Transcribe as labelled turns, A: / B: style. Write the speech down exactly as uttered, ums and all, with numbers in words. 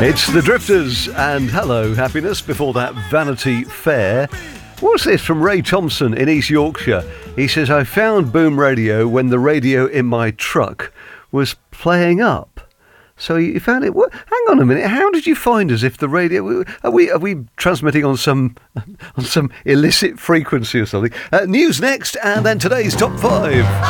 A: It's the Drifters and Hello Happiness. Before that, Vanity Fair. What's this from Ray Thompson in East Yorkshire? He says, I found Boom Radio when the radio in my truck was playing up. So you found it. What? Hang on a minute. How did you find us? If the radio are we are we transmitting on some on some illicit frequency or something? Uh, news next, and then today's top five.